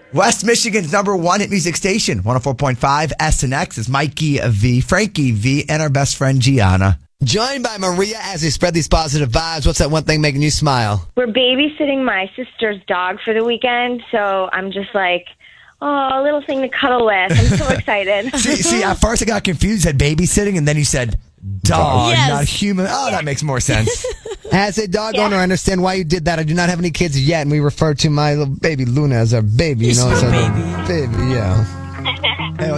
West Michigan's number one hit music station, 104.5 SNX is Mikey V, Frankie V, and our best friend Gianna. Joined by Maria as we spread these positive vibes. What's that one thing making you smile? We're babysitting my sister's dog for the weekend, so I'm just like, oh, a little thing to cuddle with. I'm so excited. See, at first I got confused, said babysitting, and then you said dog, not human. Oh, that makes more sense. As a dog owner, I understand why you did that. I do not have any kids yet, and we refer to my little baby Luna as our baby. She's so my baby. Baby, yeah.